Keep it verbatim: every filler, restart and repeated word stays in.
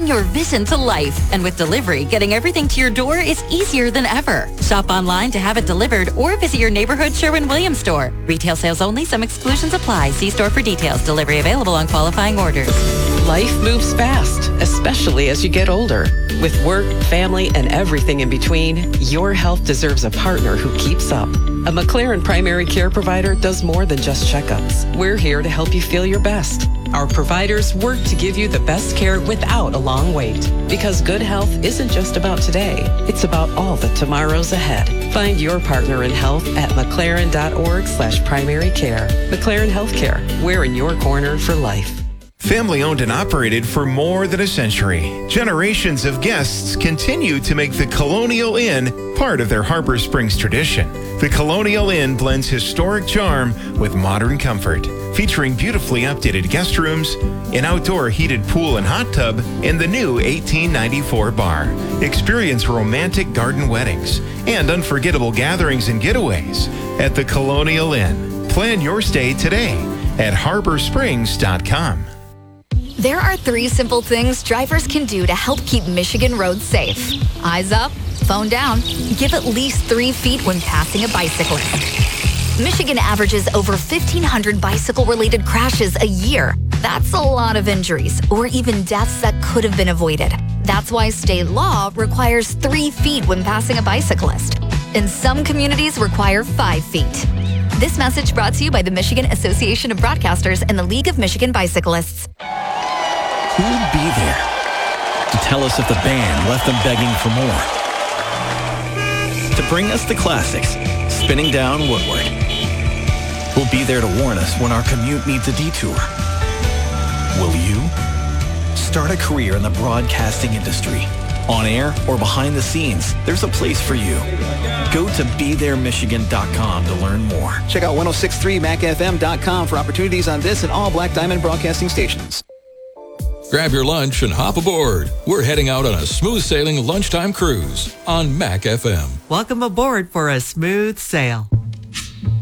bring your vision to life. And with delivery, getting everything to your door is easier than ever. Shop online to have it delivered or visit your neighborhood Sherwin-Williams store. Retail sales only. Some exclusions apply. See store for details. Delivery available on qualifying orders. Life moves fast, especially as you get older. With work, family, and everything in between, your health deserves a partner who keeps up. A McLaren primary care provider does more than just checkups. We're here to help you feel your best. Our providers work to give you the best care without a long wait. Because good health isn't just about today, it's about all the tomorrows ahead. Find your partner in health at mclaren.org slash primary care. McLaren Healthcare, we're in your corner for life. Family owned and operated for more than a century, generations of guests continue to make the Colonial Inn part of their Harbor Springs tradition. The Colonial Inn blends historic charm with modern comfort, featuring beautifully updated guest rooms, an outdoor heated pool and hot tub, and the new eighteen ninety-four bar. Experience romantic garden weddings and unforgettable gatherings and getaways at the Colonial Inn. Plan your stay today at harbor springs dot com. There are three simple things drivers can do to help keep Michigan roads safe. Eyes up, phone down, give at least three feet when passing a bicyclist. Michigan averages over fifteen hundred bicycle-related crashes a year. That's a lot of injuries or even deaths that could have been avoided. That's why state law requires three feet when passing a bicyclist. And some communities require five feet. This message brought to you by the Michigan Association of Broadcasters and the League of Michigan Bicyclists. Who'll be there to tell us if the band left them begging for more? To bring us the classics, spinning down Woodward. Who'll be there to warn us when our commute needs a detour? Will you? Start a career in the broadcasting industry. On air or behind the scenes, there's a place for you. Go to be there michigan dot com to learn more. Check out ten sixty-three mac f m dot com for opportunities on this and all Black Diamond broadcasting stations. Grab your lunch and hop aboard. We're heading out on a smooth sailing lunchtime cruise on Mac F M. Welcome aboard for a smooth sail.